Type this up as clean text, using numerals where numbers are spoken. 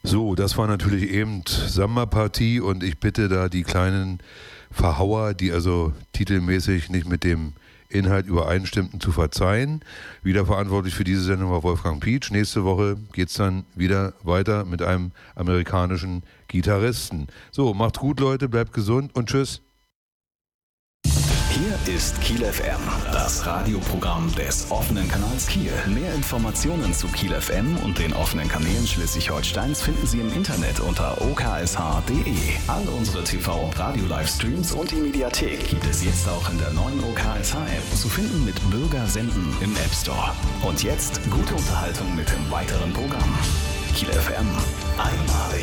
So, das war natürlich eben Samba-Partie und ich bitte da die kleinen Verhauer, die also titelmäßig nicht mit dem Inhalt übereinstimmten, zu verzeihen. Wieder verantwortlich für diese Sendung war Wolfgang Pietsch. Nächste Woche geht's dann wieder weiter mit einem amerikanischen Gitarristen. So, macht's gut, Leute, bleibt gesund und tschüss. Hier ist Kiel FM, das Radioprogramm des offenen Kanals Kiel. Mehr Informationen zu Kiel FM und den offenen Kanälen Schleswig-Holsteins finden Sie im Internet unter oksh.de. All unsere TV- und Radio-Livestreams und die Mediathek gibt es jetzt auch in der neuen OKSH-App, zu finden mit Bürger senden im App Store. Und jetzt gute Unterhaltung mit dem weiteren Programm. Kiel FM, einmalig.